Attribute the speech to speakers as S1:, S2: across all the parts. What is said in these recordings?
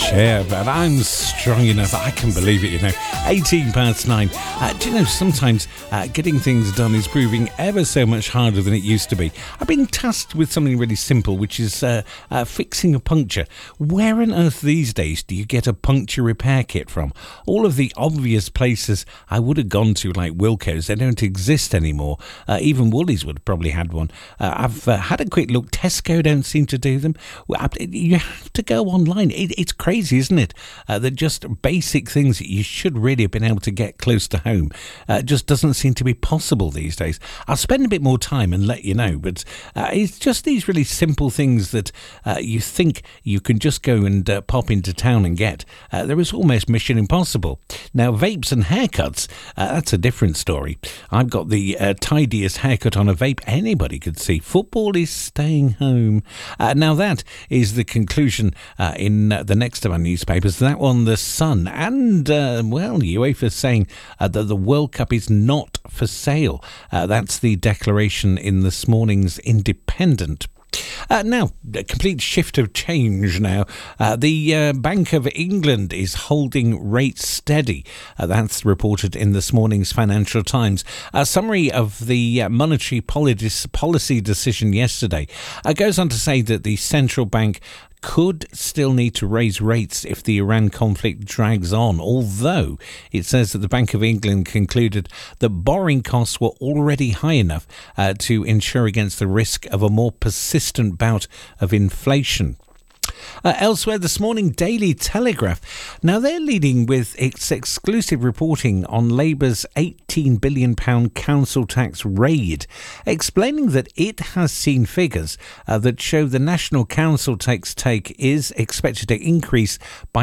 S1: chair, but I'm strong enough. I can believe it, 18 past 9. Do you know, sometimes getting things done is proving ever so much harder than it used to be. I've been tasked with something really simple, which is fixing a puncture. Where on earth these days do you get a puncture repair kit from? All of the obvious places I would have gone to, like Wilko's, they don't exist anymore. Even Woolies would have probably had one. I've had a quick look. Tesco don't seem to do them. You have to go online. It's crazy, isn't it? They're just basic things that you should really have been able to get close to home. Just doesn't seem to be possible these days. I'll spend a bit more time and let you know, but it's just these really simple things that you think you can just go and pop into town and get. There is almost mission impossible. Now, vapes and haircuts, that's a different story. I've got the tidiest haircut on a vape anybody could see. Football is staying home. Now, that is the conclusion in the next of our newspapers. That one, The Sun, and, UEFA saying that the World Cup is not for sale. That's the declaration in this morning's Independent. Now, a complete shift of change now. The Bank of England is holding rates steady. That's reported in this morning's Financial Times. A summary of the monetary policy decision yesterday goes on to say that the central bank could still need to raise rates if the Iran conflict drags on, although it says that the Bank of England concluded that borrowing costs were already high enough to ensure against the risk of a more persistent bout of inflation. Elsewhere this morning, Daily Telegraph. Now, they're leading with its exclusive reporting on Labour's £18 billion council tax raid, explaining that it has seen figures that show the national council tax take is expected to increase by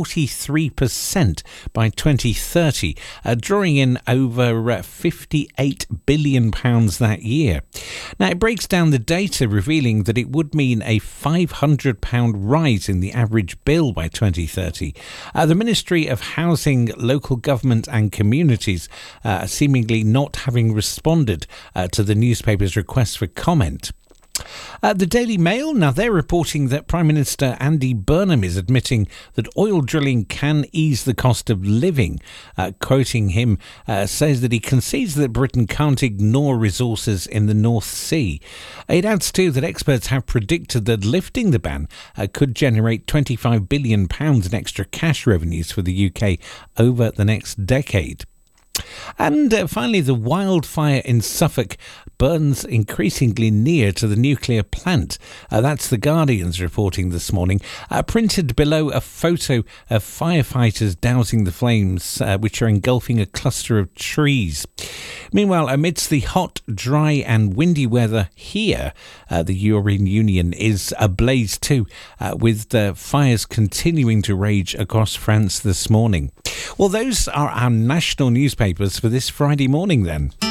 S1: 43% by 2030, drawing in over £58 billion that year. Now, it breaks down the data, revealing that it would mean a £500 rise in the average bill by 2030. The Ministry of Housing, Local Government and Communities seemingly not having responded to the newspaper's request for comment. The Daily Mail, now they're reporting that Prime Minister Andy Burnham is admitting that oil drilling can ease the cost of living. Quoting him, says that he concedes that Britain can't ignore resources in the North Sea. It adds too that experts have predicted that lifting the ban could generate £25 billion in extra cash revenues for the UK over the next decade. And finally, the wildfire in Suffolk burns increasingly near to the nuclear plant. That's The Guardian's reporting this morning. Printed below a photo of firefighters dousing the flames, which are engulfing a cluster of trees. Meanwhile, amidst the hot, dry and windy weather here, the European Union is ablaze too, with the fires continuing to rage across France this morning. Well, those are our national newspapers for this Friday morning then.